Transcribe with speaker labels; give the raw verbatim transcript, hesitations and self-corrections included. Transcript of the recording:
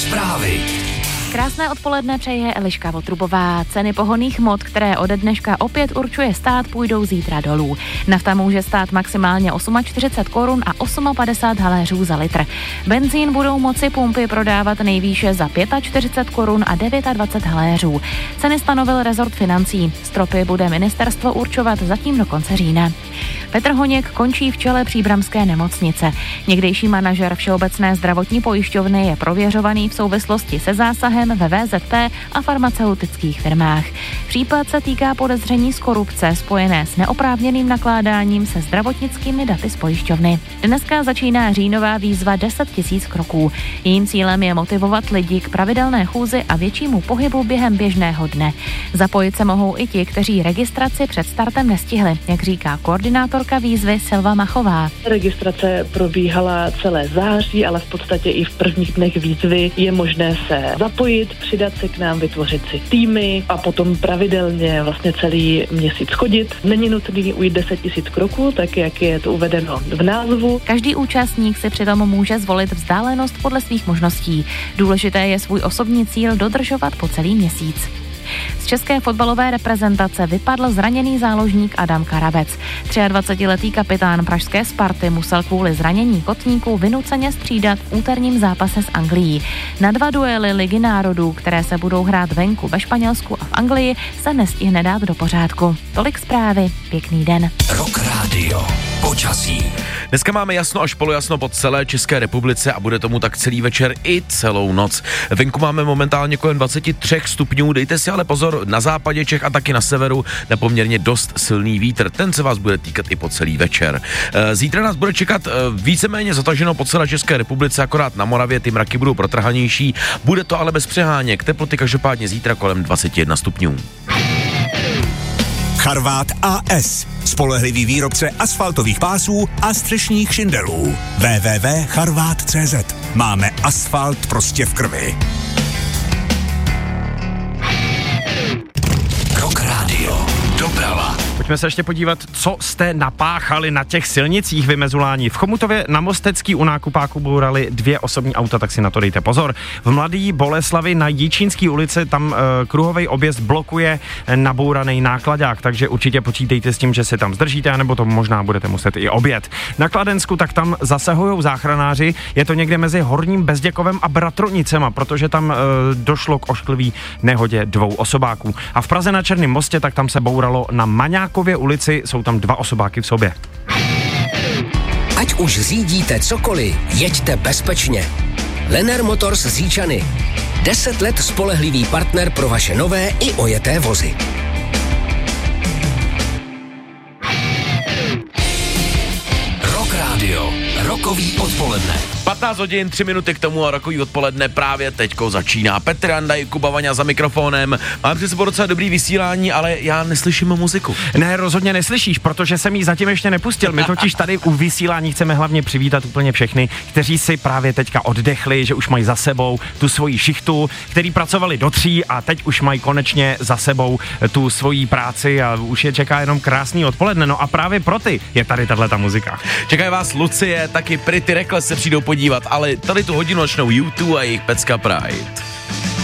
Speaker 1: Zprávy.
Speaker 2: Krásné odpoledne přeje Eliška Votrubová. Ceny pohonných hmot, které ode dneška opět určuje stát, půjdou zítra dolů. Nafta může stát maximálně čtyřicet osm korun a padesát osm haléřů za litr. Benzín budou moci pumpy prodávat nejvýše za čtyřicet pět korun a dvacet devět haléřů. Ceny stanovil rezort financí. Stropy bude ministerstvo určovat zatím do konce října. Petr Honěk končí v čele příbramské nemocnice. Někdejší manažer Všeobecné zdravotní pojišťovny je prověřovaný v souvislosti se zásahem ve V Z P a farmaceutických firmách. Případ se týká podezření z korupce spojené s neoprávněným nakládáním se zdravotnickými daty z pojišťovny. Dneska začíná říjnová výzva deset tisíc kroků. Jejím cílem je motivovat lidi k pravidelné chůzi a většímu pohybu během běžného dne. Zapojit se mohou i ti, kteří registraci před startem nestihli, jak říká koordinátorka výzvy Silva Machová.
Speaker 3: Registrace probíhala celé září, ale v podstatě i v prvních dnech výzvy je možné se zapojit, přidat se k nám, vytvořit si týmy a potom pravidelně vlastně celý měsíc chodit. Není nutný ujít deset tisíc kroků, tak jak je to uvedeno v názvu.
Speaker 2: Každý účastník si přitom může zvolit vzdálenost podle svých možností. Důležité je svůj osobní cíl dodržovat po celý měsíc. Z české fotbalové reprezentace vypadl zraněný záložník Adam Karabec. dvacetiletý kapitán pražské Sparty musel kvůli zranění kotníků vynuceně střídat v úterním zápase s Anglií. Na dva duely Ligy národů, které se budou hrát venku ve Španělsku a v Anglii, se nestihne dát do pořádku. Tolik zprávy, pěkný den.
Speaker 1: Rock Radio. Počasí.
Speaker 4: Dneska máme jasno až polojasno po celé České republice a bude tomu tak celý večer i celou noc. Venku máme momentálně kolem dvacet tři stupňů, dejte si ale pozor na západě Čech a taky na severu na poměrně dost silný vítr. Ten se vás bude týkat i po celý večer. Zítra nás bude čekat víceméně zataženo po celé České republice, akorát na Moravě ty mraky budou protrhanější. Bude to ale bez přeháněk. Teploty každopádně zítra kolem dvacet jedna stupňů.
Speaker 5: Charvát A S. Spolehlivý výrobce asfaltových pásů a střešních šindelů. w w w tečka charvát tečka cé zet. Máme asfalt prostě v krvi.
Speaker 1: Rock Radio. Doprava.
Speaker 6: Pojďme se ještě podívat, co jste napáchali na těch silnicích vymezulání. V Chomutově na Mostecký u nákupáku bourali dvě osobní auta, tak si na to dejte pozor. V Mladý Boleslavi na Jičínský ulici tam e, kruhovej objezd blokuje nabouraný nákladák, takže určitě počítejte s tím, že se tam zdržíte, anebo to možná budete muset i objet. Na Kladensku tak tam zasahujou záchranáři, je to někde mezi Horním Bezděkovem a Bratronicema, protože tam e, došlo k ošklivý nehodě dvou osobáků. A v Praze na Černém mostě tak tam se bouralo na Maňákově ulici, jsou tam dva osobáky v sobě.
Speaker 1: Ať už řídíte cokoliv, jeďte bezpečně. Lennar Motors z Říčany. Deset let spolehlivý partner pro vaše nové i ojeté vozy. Rock Radio. Rokový odpoledne.
Speaker 4: patnáct hodin, tři minuty k tomu a rokový odpoledne právě teďko začíná. Petr Janda, Kuba Vaňa za mikrofonem. Máme před sebou docela dobrý vysílání, ale já neslyším muziku.
Speaker 6: Ne, rozhodně neslyšíš, protože jsem ji zatím ještě nepustil. My totiž tady u vysílání chceme hlavně přivítat úplně všechny, kteří si právě teďka oddechli, že už mají za sebou tu svoji šichtu, který pracovali do tří a teď už mají konečně za sebou tu svoji práci a už je čeká jenom krásný odpoledne. No a právě pro ty je tady tahleta muzika.
Speaker 4: Čekají vás Lucie, taky Pretty Reckless se přijdou podívat, ale tady tu hodinu začnou U dva a jejich pecka Pride.